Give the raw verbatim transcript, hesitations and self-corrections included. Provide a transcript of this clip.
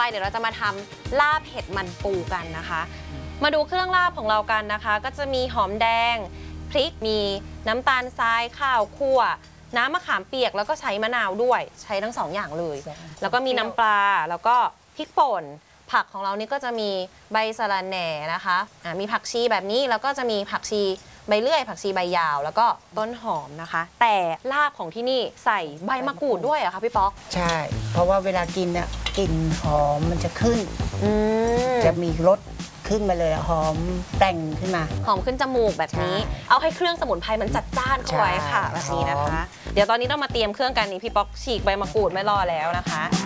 เดี๋ยวเราจะมาทำลาบเห็ดมันปูกันนะคะมาดูเครื่องลาบของเรากันนะคะก็จะมีหอมแดงพริกมีน้ำตาลทรายข้าวคั่วน้ำมะขามเปียกแล้วก็ใช้มะนาวด้วยใช้ทั้งสองอย่างเลยแล้วก็มีน้ำปลาแล้วก็พริกป่นผักของเรานี่ก็จะมีใบสะระแหน่นะคะะมีผักชีแบบนี้แล้วก็จะมีผักชีใบเลื่อยผักชีใบยาวแล้วก็ต้นหอมนะคะแต่ลาบของที่นี่ใส่ใบมะกรูดด้วยเหรอคะพี่ป๊อกใช่เพราะว่าเวลากินเนี่ยกลิ่นหอมมันจะขึ้นจะมีรสขึ้นมาเลยหอมแต่งขึ้นมาหอมขึ้นจมูกแบบนี้เอาให้เครื่องสมุนไพรมันจัดจ้านเข้าไว้ค่ะแบบนี้นะคะเดี๋ยวตอนนี้เรามาเตรียมเครื่องกันนี่พี่ป๊อกฉีกใบมะกรูดไม่รอแล้วนะคะ